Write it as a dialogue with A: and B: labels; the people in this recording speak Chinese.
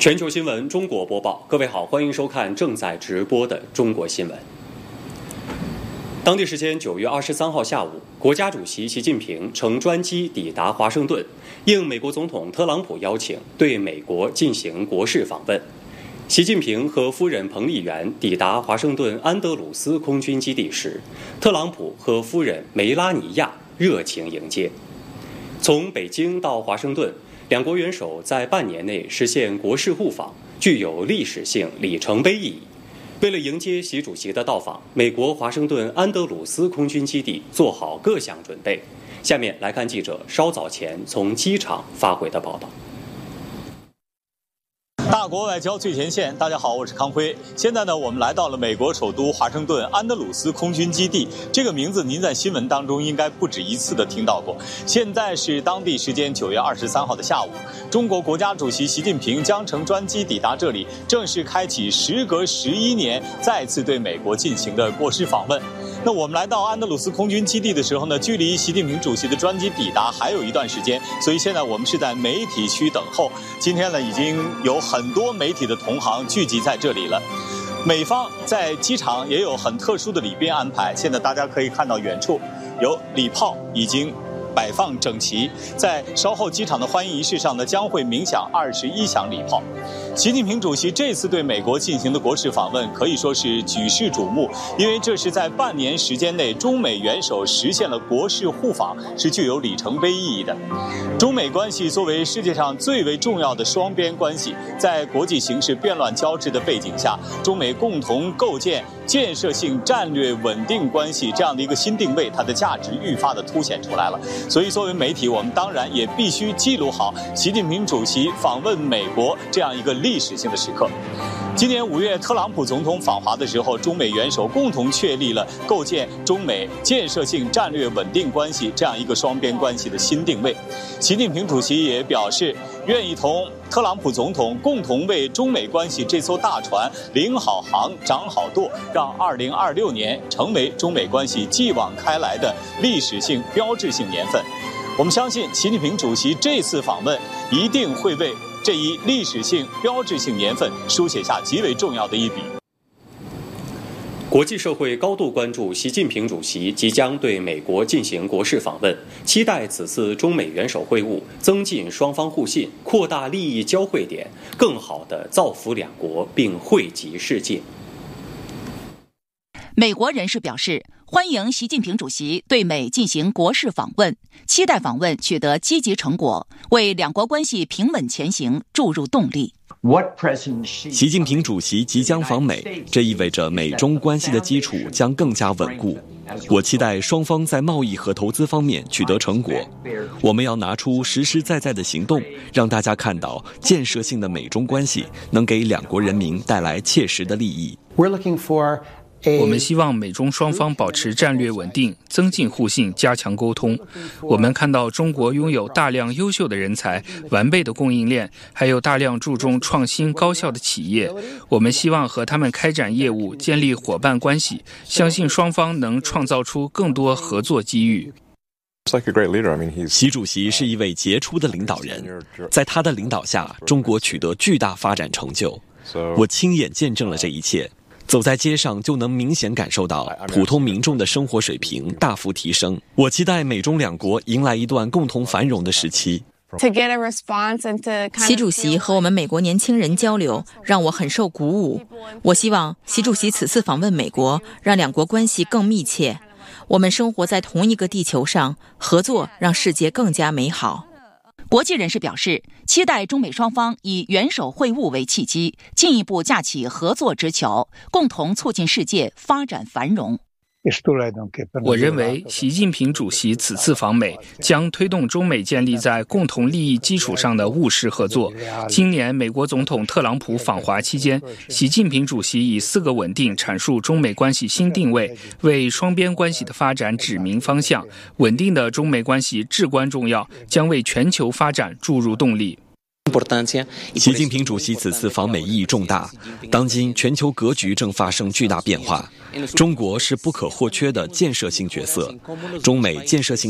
A: 全球新闻中国播报，各位好，欢迎收看正在直播的中国新闻。当地时间9月23号下午，国家主席习近平乘专机抵达华盛顿，应美国总统特朗普邀请，对美国进行国事访问。习近平和夫人彭丽媛抵达华盛顿安德鲁斯空军基地时，特朗普和夫人梅拉尼亚热情迎接。从北京到华盛顿，两国元首在半年内实现国事互访，具有历史性里程碑意义。为了迎接习主席的到访，美国华盛顿安德鲁斯空军基地做好各项准备。下面来看记者稍早前从机场发回的报道。
B: 大国外交最前线，大家好，我是康辉。现在呢，我们来到了美国首都华盛顿安德鲁斯空军基地。这个名字您在新闻当中应该不止一次的听到过。现在是当地时间9月23号的下午，中国国家主席习近平将乘专机抵达这里，正式开启时隔11年再次对美国进行的国事访问。那我们来到安德鲁斯空军基地的时候呢，距离习近平主席的专机抵达还有一段时间，所以现在我们是在媒体区等候。今天呢，已经有很多媒体的同行聚集在这里了。美方在机场也有很特殊的礼宾安排，现在大家可以看到远处有礼炮已经摆放整齐，在稍后机场的欢迎仪式上呢，将会鸣响21响礼炮。习近平主席这次对美国进行的国事访问可以说是举世瞩目，因为这是在半年时间内中美元首实现了国事互访，是具有里程碑意义的。中美关系作为世界上最为重要的双边关系，在国际形势变乱交织的背景下，中美共同构建建设性战略稳定关系这样的一个新定位，它的价值愈发的凸显出来了。所以作为媒体，我们当然也必须记录好习近平主席访问美国这样一个历史性的时刻。今年5月特朗普总统访华的时候，中美元首共同确立了构建中美建设性战略稳定关系这样一个双边关系的新定位。习近平主席也表示愿意同特朗普总统共同为中美关系这艘大船领好航掌好舵，让2026年成为中美关系继往开来的历史性标志性年份。我们相信习近平主席这次访问一定会为这一历史性标志性年份书写下极为重要的一笔。
A: 国际社会高度关注习近平主席即将对美国进行国事访问，期待此次中美元首会晤增进双方互信，扩大利益交汇点，更好地造福两国并惠及世界。
C: 美国人士表示，欢迎习近平主席对美进行国事访问，期待访问取得积极成果，为两国关系平稳前行注入动力。
D: 习近平主席即将访美，这意味着美中关系的基础将更加稳固。我期待双方在贸易和投资方面取得成果。我们要拿出实实在在的行动，让大家看到建设性的美中关系能给两国人民带来切实的利益。
E: 我们希望美中双方保持战略稳定，增进互信，加强沟通。我们看到中国拥有大量优秀的人才、完备的供应链，还有大量注重创新高效的企业。我们希望和他们开展业务，建立伙伴关系，相信双方能创造出更多合作机遇。
D: 习主席是一位杰出的领导人，在他的领导下，中国取得巨大发展成就。我亲眼见证了这一切。走在街上就能明显感受到普通民众的生活水平大幅提升。我期待美中两国迎来一段共同繁荣的时期。
F: 习主席和我们美国年轻人交流，让我很受鼓舞。我希望习主席此次访问美国，让两国关系更密切。我们生活在同一个地球上，合作让世界更加美好。
C: 国际人士表示，期待中美双方以元首会晤为契机，进一步架起合作之桥，共同促进世界发展繁荣。
E: 我认为习近平主席此次访美将推动中美建立在共同利益基础上的务实合作。今年美国总统特朗普访华期间，习近平主席以4个稳定阐述中美关系新定位，为双边关系的发展指明方向。稳定的中美关系至关重要，将为全球发展注入动力。
D: 习近平主席此次访美意义重大，当今全球格局正发生巨大变化，中国是不可或缺的建设性角色，中美建设性